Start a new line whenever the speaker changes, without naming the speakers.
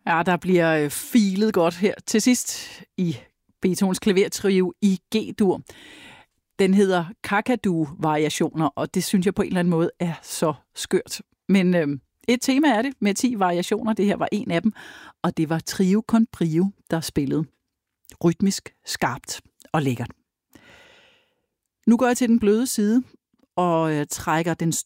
Ja, der bliver filet godt her til sidst i Beethovens klavertrio i G-dur. Den hedder Kakadu-variationer, og det synes jeg på en eller anden måde er så skørt. Men et tema er det med 10 variationer. Det her var en af dem, og det var Trio con Brio, der spillede. Rytmisk, skarpt og lækkert. Nu går jeg til den bløde side og trækker den